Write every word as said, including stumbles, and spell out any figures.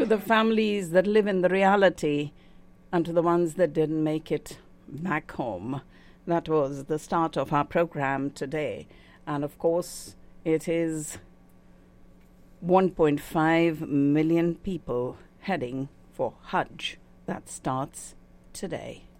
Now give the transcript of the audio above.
to the families that live in the reality and to the ones that didn't make it back home. That was the start of our program today. And of course, it is one point five million people heading for Hajj. That starts today.